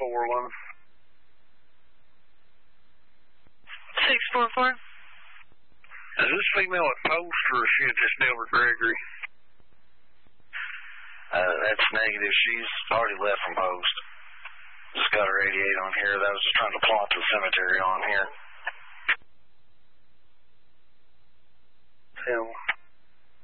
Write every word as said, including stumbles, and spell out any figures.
four one. six four four. Is this female at post, or is she at this Delbert Gregory? Uh, that's negative. She's already left from post. Just got her eighty-eight on here. That was just trying to plot the cemetery on here. Yeah.